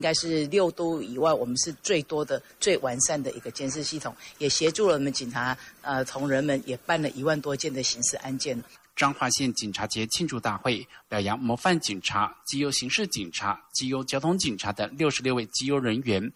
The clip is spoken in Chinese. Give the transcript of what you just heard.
应该是6都以外，我们是最多的、最完善的一个监视系统，也协助了我们警察同仁们也办了1万多件的刑事案件。 彰化县警察节庆祝大会表扬模范警察、绩优刑事警察、绩优交通警察的66位绩优人员，